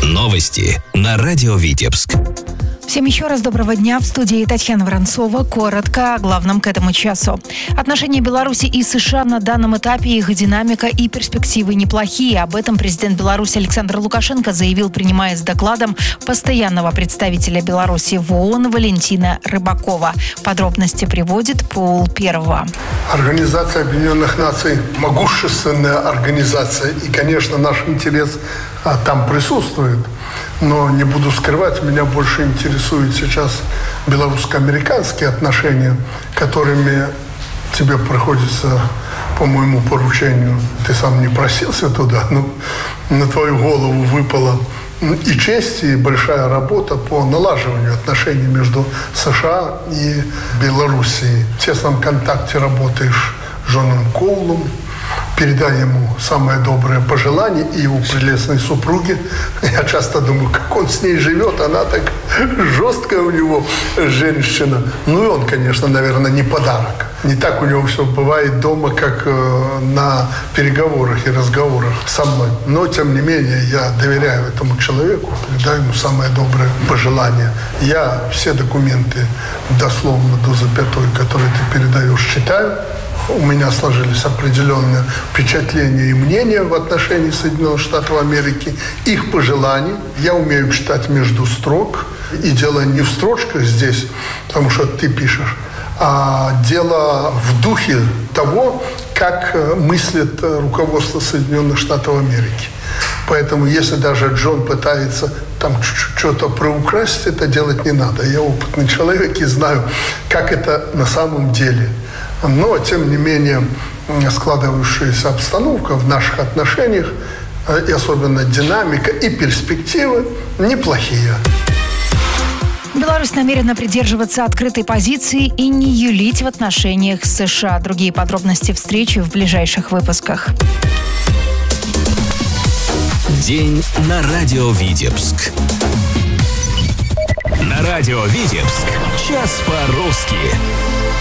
Новости на радио Витебск. Всем еще раз доброго дня. В студии Татьяна Воронцова. Коротко о главном к этому часу. Отношения Беларуси и США на данном этапе, их динамика и перспективы неплохие. Об этом президент Беларуси Александр Лукашенко заявил, принимая с докладом постоянного представителя Беларуси в ООН Валентина Рыбакова. Подробности приводит Пол Первого. Организация Объединенных Наций – могущественная организация. И, конечно, наш интерес там присутствует. Но не буду скрывать, меня больше интересуют сейчас белорусско-американские отношения, которыми тебе приходится, по моему поручению, ты сам не просился туда, но на твою голову выпала и честь, и большая работа по налаживанию отношений между США и Белоруссией. В тесном контакте работаешь с Джоном Коулом. Передай ему самое доброе пожелание и его прелестной супруге. Я часто думаю, как он с ней живет. Она так жесткая у него женщина. Ну и он, конечно, наверное, не подарок. Не так у него все бывает дома, как на переговорах и разговорах со мной. Но, тем не менее, я доверяю этому человеку, передаю ему самое доброе пожелание. Я все документы дословно до запятой, которые ты передаешь, читаю. У меня сложились определенные впечатления и мнения в отношении Соединенных Штатов Америки, их пожеланий. Я умею читать между строк. И дело не в строчках здесь, потому что ты пишешь, а дело в духе того, как мыслит руководство Соединенных Штатов Америки. Поэтому, если даже Джон пытается там что-то приукрасить, это делать не надо. Я опытный человек и знаю, как это на самом деле. Но, тем не менее, складывающаяся обстановка в наших отношениях, и особенно динамика и перспективы, неплохие. Беларусь намерена придерживаться открытой позиции и не юлить в отношениях с США. Другие подробности встречи в ближайших выпусках. День на радио Витебск. На радио Витебск. Час по-русски.